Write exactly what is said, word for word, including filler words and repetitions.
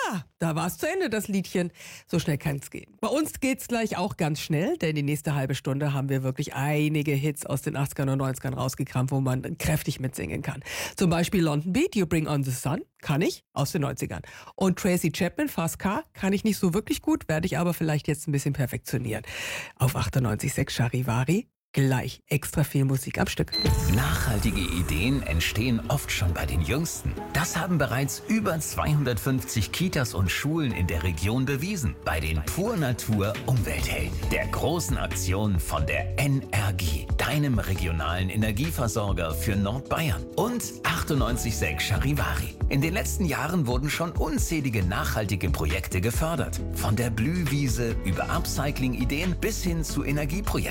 Ja, da war es zu Ende, das Liedchen. So schnell kann es gehen. Bei uns geht's gleich auch ganz schnell, denn die nächste halbe Stunde haben wir wirklich einige Hits aus den achtzigern und neunzigern rausgekramt, wo man kräftig mitsingen kann. Zum Beispiel London Beat, You Bring On The Sun, kann ich, aus den neunzigern. Und Tracy Chapman, Fast Car, kann ich nicht so wirklich gut, werde ich aber vielleicht jetzt ein bisschen perfektionieren. Auf achtundneunzig Komma sechs Charivari, gleich extra viel Musik am Stück. Nachhaltige Ideen entstehen oft schon bei den Jüngsten. Das haben bereits über zweihundertfünfzig Kitas und Schulen in der Region bewiesen. Bei den Pur Natur Umwelthelden, der großen Aktion von der N R G, deinem regionalen Energieversorger für Nordbayern. Und achtundneunzig Komma sechs Charivari. In den letzten Jahren wurden schon unzählige nachhaltige Projekte gefördert. Von der Blühwiese über Upcycling-Ideen bis hin zu Energieprojekten.